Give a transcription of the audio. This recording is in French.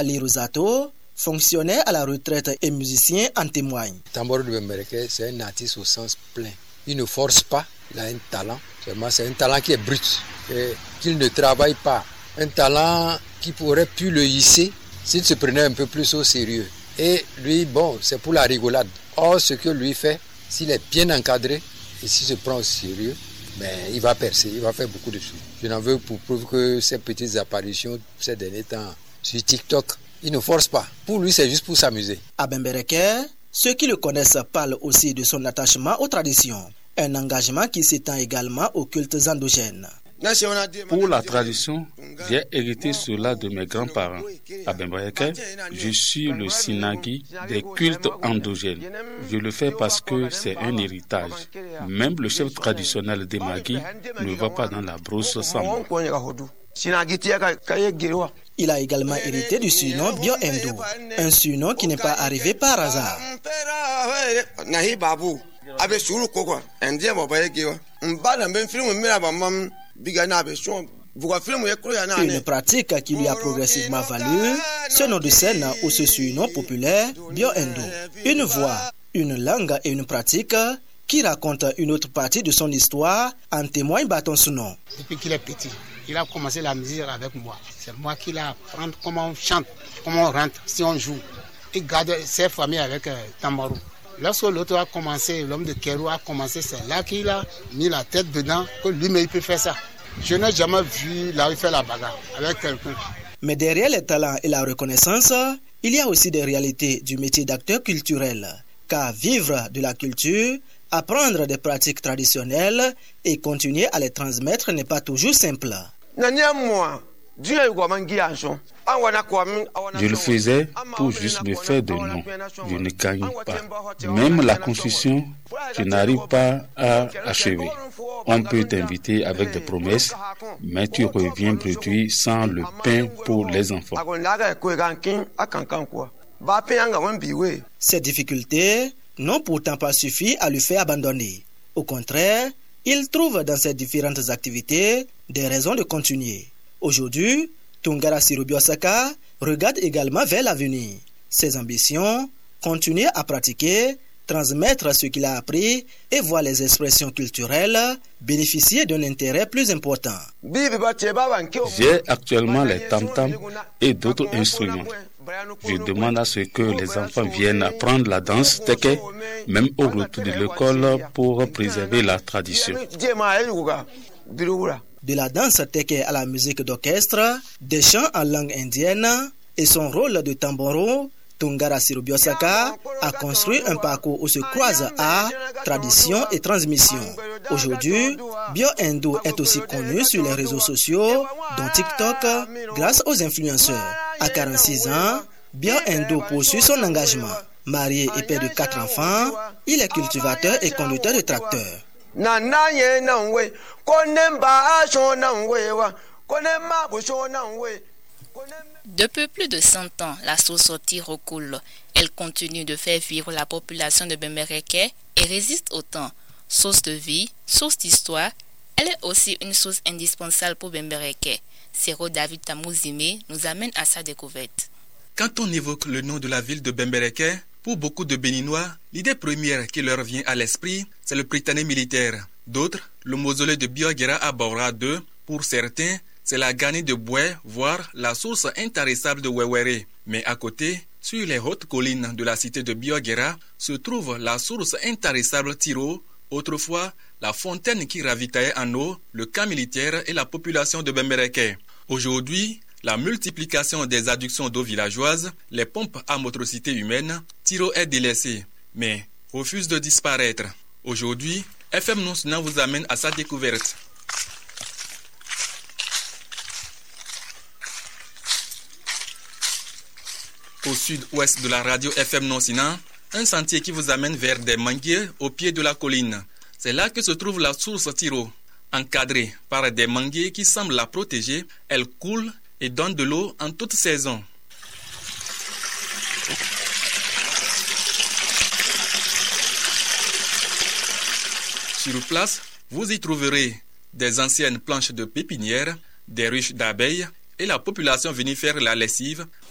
Ali Rosato, fonctionnaire à la retraite et musicien, en témoigne. Tamboro de Bembereke, c'est un artiste au sens plein. Il ne force pas, il a un talent. C'est un talent qui est brut, et qu'il ne travaille pas. Un talent qui pourrait plus le hisser s'il se prenait un peu plus au sérieux. Et lui, bon, c'est pour la rigolade. Or, ce que lui fait, s'il est bien encadré et s'il se prend au sérieux, il va percer, il va faire beaucoup de choses. Je n'en veux pour preuve que ces petites apparitions ces derniers temps sur TikTok, il ne force pas. Pour lui, c'est juste pour s'amuser. À Bembereke, ceux qui le connaissent parlent aussi de son attachement aux traditions. Un engagement qui s'étend également aux cultes endogènes. Pour la tradition, j'ai hérité cela de mes grands-parents. À Bembereke, je suis le Sinagi des cultes endogènes. Je le fais parce que c'est un héritage. Même le chef traditionnel des Magui ne va pas dans la brousse sans moi. Il a également hérité du surnom Bio-Endo, un surnom qui n'est pas arrivé par hasard. Une pratique qui lui a progressivement valu ce nom de scène ou ce surnom populaire Bio-Endo. Une voix, une langue et une pratique qui raconte une autre partie de son histoire, en témoigne Baton Sounon. Depuis qu'il est petit, il a commencé la musique avec moi. C'est moi qui l'a appris comment on chante, comment on rentre, si on joue. Il garde ses familles avec Tambaro. Lorsque l'autre a commencé, l'homme de Kérou a commencé, c'est là qu'il a mis la tête dedans, que lui-même il peut faire ça. Je n'ai jamais vu là où il fait la bagarre avec quelqu'un. Mais derrière les talents et la reconnaissance, il y a aussi des réalités du métier d'acteur culturel. Car vivre de la culture, apprendre des pratiques traditionnelles et continuer à les transmettre n'est pas toujours simple. Je le faisais pour juste me faire de nom. Je ne gagne pas. Même la construction, je n'arrive pas à achever. On peut t'inviter avec des promesses, mais tu reviens bredouille sans le pain pour les enfants. Ces difficultés n'ont pourtant pas suffi à lui faire abandonner. Au contraire, il trouve dans ses différentes activités des raisons de continuer. Aujourd'hui, Tungara Sirubiosaka regarde également vers l'avenir. Ses ambitions, continuer à pratiquer, transmettre ce qu'il a appris et voir les expressions culturelles bénéficier d'un intérêt plus important. J'ai actuellement les tam-tams et d'autres instruments. Je demande à ce que les enfants viennent apprendre la danse teke, même au retour de l'école, pour préserver la tradition. De la danse teke à la musique d'orchestre, des chants en langue indienne et son rôle de tamboro, Tungara Sirubiosaka a construit un parcours où se croisent art, tradition et transmission. Aujourd'hui, Bio-Endo est aussi connu sur les réseaux sociaux, dont TikTok, grâce aux influenceurs. À 46 ans, Bio-Endo poursuit son engagement. Marié et père de 4 enfants, il est cultivateur et conducteur de tracteur. Depuis plus de 100 ans, la source Tiro coule. Elle continue de faire vivre la population de Bembereke et résiste au temps. Source de vie, source d'histoire, elle est aussi une source indispensable pour Bembereke. Sero David Tamouzime nous amène à sa découverte. Quand on évoque le nom de la ville de Bembereke, pour beaucoup de Béninois, l'idée première qui leur vient à l'esprit, c'est le Prytanée militaire. D'autres, le mausolée de Bioguera à Baura II. Pour certains, c'est la Gani de Boué, voire la source intarissable de Wewere. Mais à côté, sur les hautes collines de la cité de Bioguera, se trouve la source intarissable Tiro, autrefois la fontaine qui ravitaillait en eau le camp militaire et la population de Bembereke. Aujourd'hui, la multiplication des adductions d'eau villageoises, les pompes à motricité humaine, Tiro est délaissé, mais refuse de disparaître. Aujourd'hui, FM Non vous amène à sa découverte. Au sud-ouest de la radio FM Non-Sinan, un sentier qui vous amène vers des manguiers au pied de la colline. C'est là que se trouve la source Tiro. Encadrée par des manguiers qui semblent la protéger, elle coule et donne de l'eau en toute saison. Sur place, vous y trouverez des anciennes planches de pépinière, des ruches d'abeilles et la population venue faire la lessive